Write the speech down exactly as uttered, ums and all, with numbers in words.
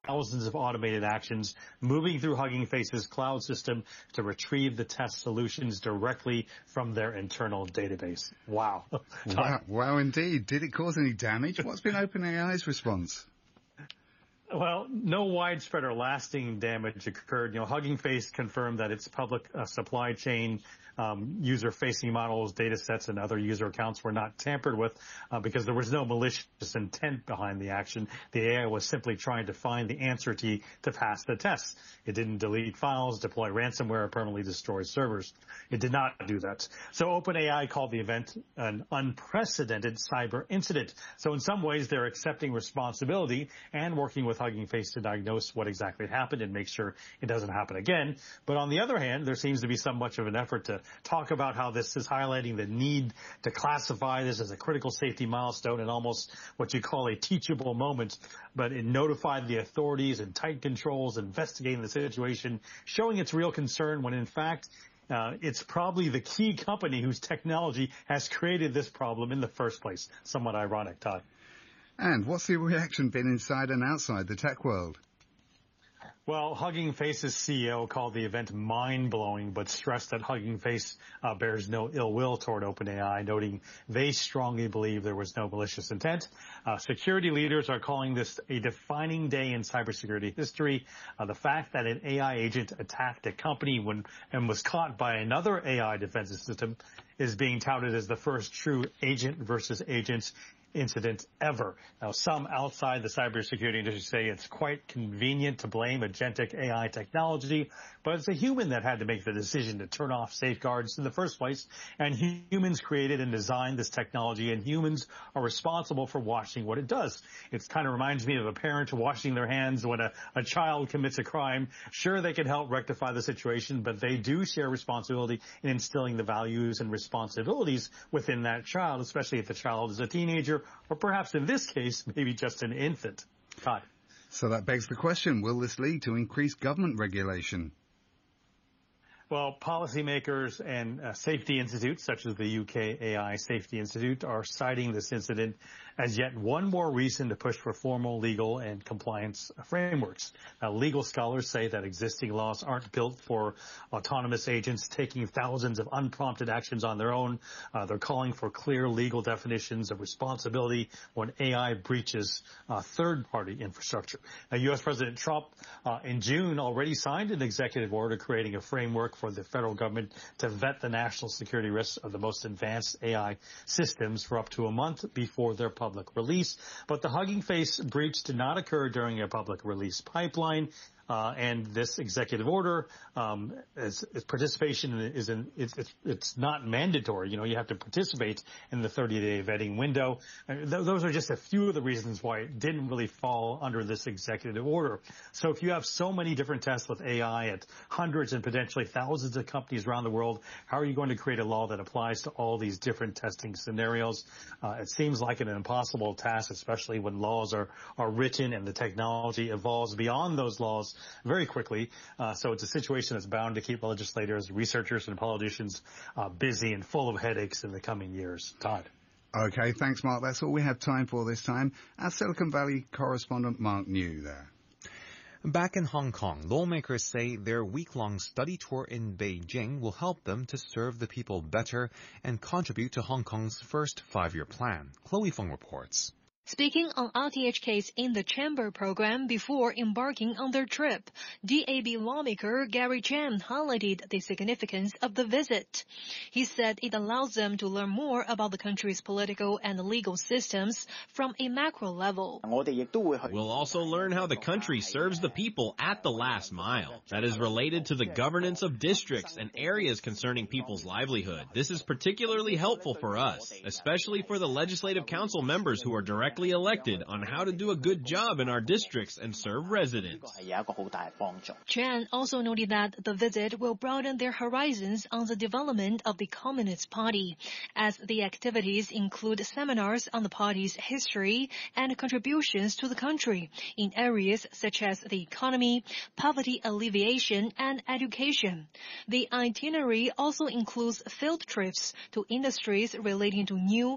thousands of automated actions moving through Hugging Face's cloud system to retrieve the test solutions directly from their internal database. Wow. Wow, wow indeed. Did it cause any damage? What's been OpenAI's response? Well, no widespread or lasting damage occurred. You know, Hugging Face confirmed that its public uh, supply chain, um, user-facing models, data sets, and other user accounts were not tampered with uh, because there was no malicious intent behind the action. The A I was simply trying to find the answer key to pass the test. It didn't delete files, deploy ransomware, or permanently destroy servers. It did not do that. So OpenAI called the event an unprecedented cyber incident. So in some ways, they're accepting responsibility and working with Hugging Face to diagnose what exactly happened and make sure it doesn't happen again. But on the other hand, there seems to be so much of an effort to talk about how this is highlighting the need to classify this as a critical safety milestone and almost what you call a teachable moment. But it notified the authorities and tight controls, investigating the situation, showing its real concern when in fact, Uh, it's probably the key company whose technology has created this problem in the first place. Somewhat ironic, Todd. And what's the reaction been inside and outside the tech world? Well, Hugging Face's C E O called the event mind-blowing, but stressed that Hugging Face uh, bears no ill will toward OpenAI, noting they strongly believe there was no malicious intent. Uh, security leaders are calling this a defining day in cybersecurity history. Uh, the fact that an A I agent attacked a company when and was caught by another A I defensive system is being touted as the first true agent versus agents incident ever. Now, some outside the cybersecurity industry say it's quite convenient to blame agentic A I technology, but it's a human that had to make the decision to turn off safeguards in the first place, and humans created and designed this technology, and humans are responsible for watching what it does. It kind of reminds me of a parent washing their hands when a, a child commits a crime. Sure, they can help rectify the situation, but they do share responsibility in instilling the values and responsibilities within that child, especially if the child is a teenager, or perhaps in this case, maybe just an infant. Todd. So that begs the question, will this lead to increased government regulation? Well, policymakers and uh, safety institutes, such as the U K A I Safety Institute, are citing this incident as yet one more reason to push for formal legal and compliance frameworks. Now, legal scholars say that existing laws aren't built for autonomous agents taking thousands of unprompted actions on their own. Uh, they're calling for clear legal definitions of responsibility when A I breaches uh, third-party infrastructure. Now, U S President Trump uh, in June already signed an executive order creating a framework for the federal government to vet the national security risks of the most advanced A I systems for up to a month before their public release. But the Hugging Face breach did not occur during a public release pipeline. Uh, and this executive order, um, is, is participation is in, it's, it's, it's not mandatory. You know, you have to participate in the thirty day vetting window. And th- those are just a few of the reasons why it didn't really fall under this executive order. So if you have so many different tests with A I at hundreds and potentially thousands of companies around the world, how are you going to create a law that applies to all these different testing scenarios? Uh, it seems like an impossible task, especially when laws are, are written and the technology evolves beyond those laws very quickly. Uh, so it's a situation that's bound to keep legislators, researchers, and politicians uh, busy and full of headaches in the coming years. Todd. Okay, thanks, Mark. That's all we have time for this time. Our Silicon Valley correspondent, Mark New, there. Back in Hong Kong, lawmakers say their week-long study tour in Beijing will help them to serve the people better and contribute to Hong Kong's first five-year plan. Chloe Feng reports. Speaking on R T H K's In the Chamber program before embarking on their trip, D A B lawmaker Gary Chan highlighted the significance of the visit. He said it allows them to learn more about the country's political and legal systems from a macro level. We'll also learn how the country serves the people at the last mile. That is related to the governance of districts and areas concerning people's livelihood. This is particularly helpful for us, especially for the Legislative Council members who are directly elected on how to do a good job in our districts and serve residents. Chan also noted that the visit will broaden their horizons on the development of the Communist Party, as the activities include seminars on the party's history and contributions to the country in areas such as the economy, poverty alleviation, and education. The itinerary also includes field trips to industries relating to new